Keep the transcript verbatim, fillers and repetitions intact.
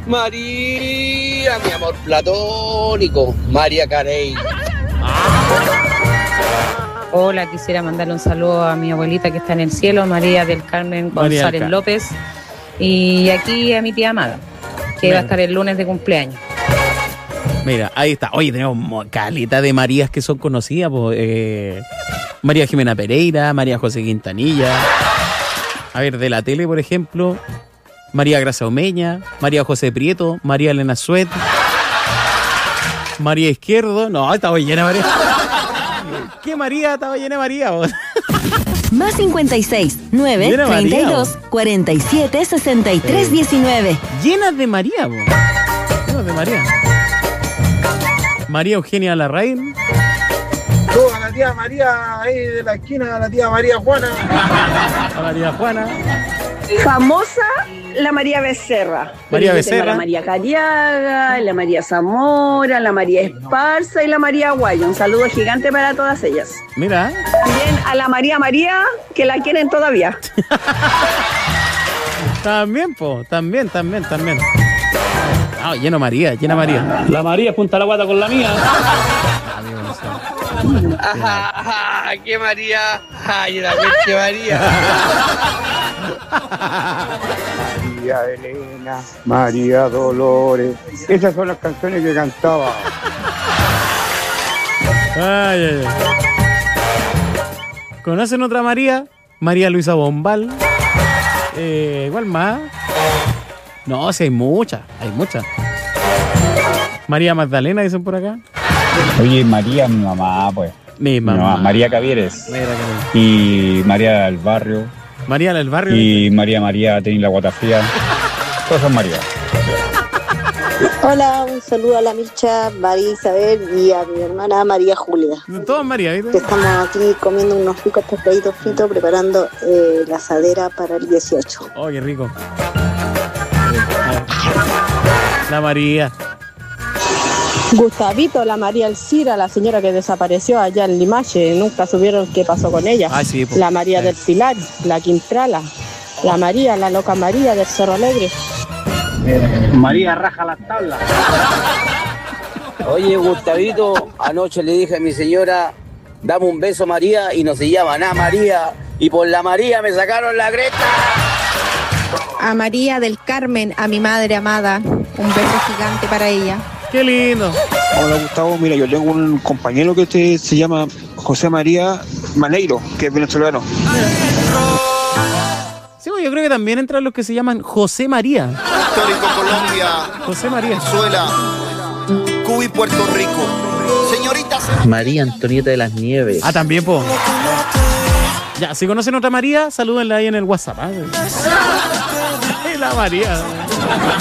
María, mi amor platónico, María Carey. Hola, quisiera mandarle un saludo a mi abuelita que está en el cielo, María del Carmen María González del López, y aquí a mi tía Amada, que Mira. va a estar el lunes de cumpleaños. Mira, ahí está. Oye, tenemos caleta de Marías que son conocidas. Pues, eh, María Jimena Pereira, María José Quintanilla. A ver, de la tele, por ejemplo, María Gracia Omeña, María José Prieto, María Elena Suet, María Izquierdo. No, estaba llena María. ¿Qué María? Estaba llena de María. Vos. Más cincuenta y seis, nueve, Llena de treinta y María, dos, cuarenta y siete, sesenta y tres, diecinueve. Llenas de María, vos. Llenas de María. María Eugenia Larraín. Tú, a la tía María ahí de la esquina, a la tía María Juana. A María Juana. Famosa la María Becerra. María Pero yo Becerra. tengo La María Cariaga, la María Zamora, la María Esparza y la María Guayo. Un saludo gigante para todas ellas. Mira. También a la María María, que la quieren todavía. También, po. También, también, también. Ah, lleno María, llena María. La María punta la guata con la mía. Ajá, ajá, ¿qué María? Ay, la que María. María Elena, María Dolores. Esas son las canciones que cantaba. Ay, ay, ay. ¿Conocen otra María? María Luisa Bombal. Eh, igual más. No, sí hay muchas, hay muchas. María Magdalena, dicen por acá. Oye, María, mi mamá, pues. Mi mamá. Mi mamá, María Cavieres. Mira que- Y María del Barrio. María del Barrio. Y María María Tenis la Guata Fría. Todas son María. Hola, un saludo a la Mircha, María Isabel y a mi hermana María Julia. Todas María, ¿viste? Que estamos aquí comiendo unos ricos pescaditos fritos, preparando eh, la asadera para el dieciocho. Oh, qué rico. La María. Gustavito, la María Alcira, la señora que desapareció allá en Limache, nunca supieron qué pasó con ella. Ah, sí, pues. La María del Pilar, la Quintrala, la María, la loca María del Cerro Alegre. María raja las tablas. Oye, Gustavito, anoche le dije a mi señora, dame un beso María, y no se llama nada María, y por la María me sacaron la cresta. A María del Carmen, a mi madre amada, un beso gigante para ella. Qué lindo. Hola Gustavo, mira, yo tengo un compañero que este se llama José María Maneiro, que es venezolano. Sí, yo creo que también entran los que se llaman José María. Histórico Colombia, José María. Venezuela, Cuba y Puerto Rico. Señorita María Antonieta de las Nieves. Ah, también, po. Ya, si conocen otra María, salúdenla ahí en el WhatsApp. ¿eh? La María.